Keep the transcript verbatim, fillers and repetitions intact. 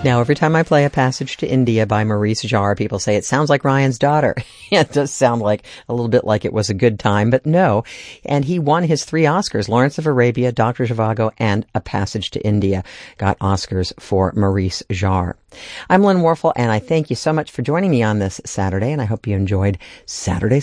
Now, every time I play A Passage to India by Maurice Jarre, people say it sounds like Ryan's daughter. It does sound like a little bit like it was a good time, but no. And he won his three Oscars, Lawrence of Arabia, Doctor Zhivago, and A Passage to India. Got Oscars for Maurice Jarre. I'm Lynn Warfel, and I thank you so much for joining me on this Saturday, and I hope you enjoyed Saturday